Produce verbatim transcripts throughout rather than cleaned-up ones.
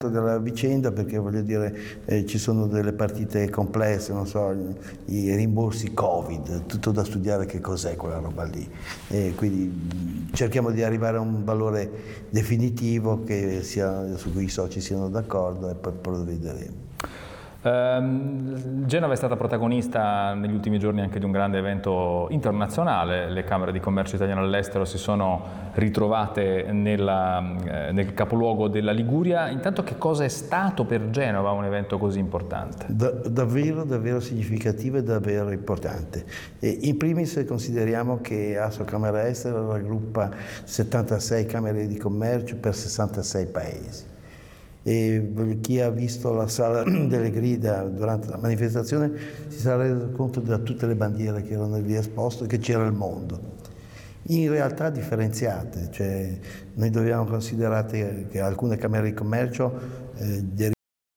della vicenda, perché voglio dire eh, ci sono delle partite complesse, non so, i rimborsi Covid, tutto da studiare che cos'è quella roba lì, e quindi cerchiamo di arrivare a un valore definitivo che sia, su cui i soci siano d'accordo e poi provvederemo. Uh, Genova è stata protagonista negli ultimi giorni anche di un grande evento internazionale. Le Camere di Commercio italiane all'estero si sono ritrovate nella, eh, nel capoluogo della Liguria. Intanto, che cosa è stato per Genova un evento così importante? Da, davvero, davvero significativo e davvero importante. E in primis consideriamo che Asocamera Estero raggruppa settantasei Camere di Commercio per sessantasei paesi. E chi ha visto la sala delle grida durante la manifestazione si sarà reso conto da tutte le bandiere che erano lì esposte che c'era il mondo, in realtà differenziate, cioè noi dobbiamo considerare che alcune camere di commercio eh,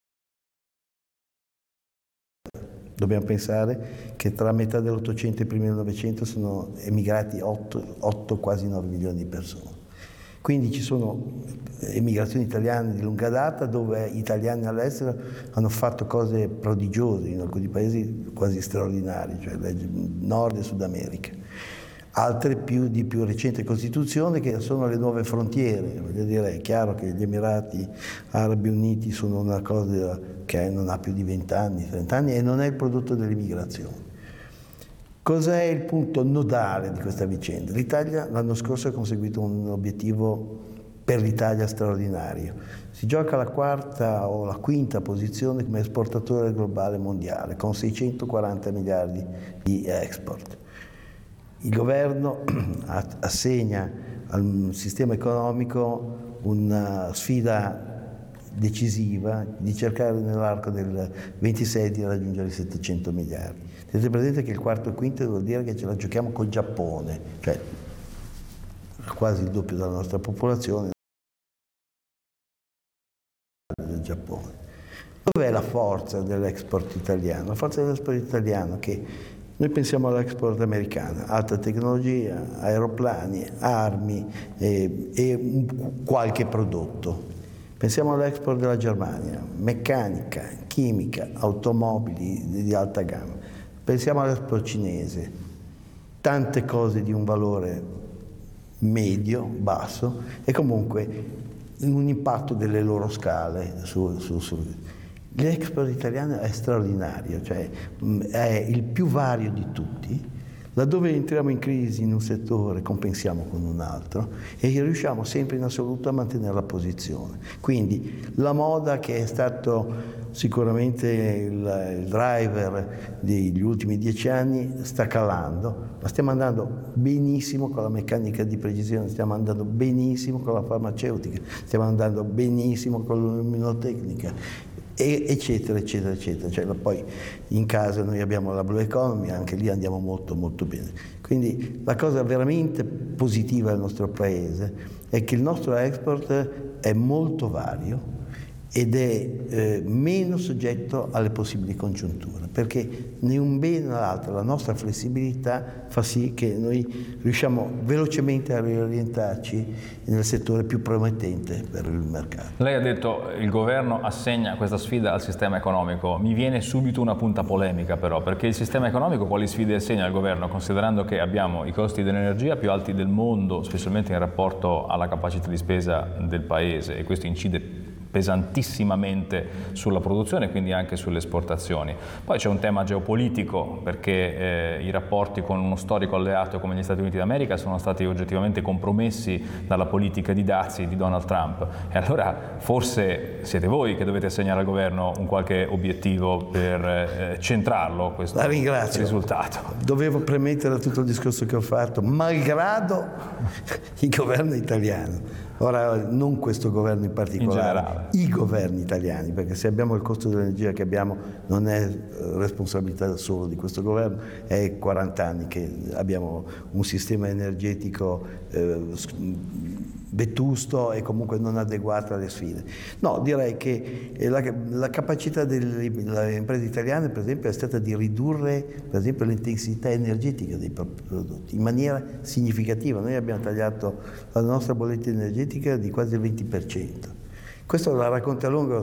dobbiamo pensare che tra metà dell'Ottocento e i primi del Novecento sono emigrati otto, quasi nove milioni di persone. Quindi ci sono emigrazioni italiane di lunga data dove italiani all'estero hanno fatto cose prodigiose, in alcuni paesi quasi straordinarie, cioè Nord e Sud America. Altre più di più recente costituzione che sono le nuove frontiere. Voglio dire, è chiaro che gli Emirati Arabi Uniti sono una cosa che non ha più di venti anni, trenta anni e non è il prodotto dell'immigrazione. Cos'è il punto nodale di questa vicenda? L'Italia l'anno scorso ha conseguito un obiettivo per l'Italia straordinario. Si gioca la quarta o la quinta posizione come esportatore globale mondiale, con seicentoquaranta miliardi di export. Il governo assegna al sistema economico una sfida decisiva di cercare nell'arco del ventisei di raggiungere i settecento miliardi. Tenete presente che il quarto e il quinto vuol dire che ce la giochiamo col Giappone, cioè quasi il doppio della nostra popolazione del Giappone. Dov'è la forza dell'export italiano? La forza dell'export italiano è che noi pensiamo all'export americano, alta tecnologia, aeroplani, armi e, e qualche prodotto. Pensiamo all'export della Germania, meccanica, chimica, automobili di alta gamma. Pensiamo all'export cinese, tante cose di un valore medio, basso e comunque un impatto delle loro scale su, su, su. L'export italiano è straordinario, cioè è il più vario di tutti. Laddove entriamo in crisi in un settore compensiamo con un altro e riusciamo sempre in assoluto a mantenere la posizione. Quindi la moda, che è stato sicuramente il, il driver degli ultimi dieci anni, sta calando, ma stiamo andando benissimo con la meccanica di precisione, stiamo andando benissimo con la farmaceutica, stiamo andando benissimo con l'illuminotecnica, eccetera eccetera eccetera. Cioè, poi in casa noi abbiamo la Blue Economy, anche lì andiamo molto molto bene. Quindi la cosa veramente positiva del nostro paese è che il nostro export è molto vario ed è eh, meno soggetto alle possibili congiunture, perché né un bene né l'altro la nostra flessibilità fa sì che noi riusciamo velocemente a riorientarci nel settore più promettente per il mercato. Lei ha detto il governo assegna questa sfida al sistema economico. Mi viene subito una punta polemica però, perché il sistema economico quali sfide assegna al governo, considerando che abbiamo i costi dell'energia più alti del mondo, specialmente in rapporto alla capacità di spesa del paese, e questo incide pesantissimamente sulla produzione e quindi anche sulle esportazioni. Poi c'è un tema geopolitico, perché eh, i rapporti con uno storico alleato come gli Stati Uniti d'America sono stati oggettivamente compromessi dalla politica di dazi di Donald Trump, e allora forse siete voi che dovete assegnare al governo un qualche obiettivo per eh, centrarlo questo La ringrazio. risultato. Dovevo premettere tutto il discorso che ho fatto, malgrado il governo italiano. Ora, non questo governo in particolare, in i governi italiani, perché se abbiamo il costo dell'energia che abbiamo non è responsabilità solo di questo governo, è quaranta anni che abbiamo un sistema energetico eh, vetusto e comunque non adeguato alle sfide. No, direi che la, la capacità delle imprese italiane, per esempio, è stata di ridurre, per esempio, l'intensità energetica dei propri prodotti in maniera significativa. Noi abbiamo tagliato la nostra bolletta energetica di quasi il venti per cento. Questo la racconta a lungo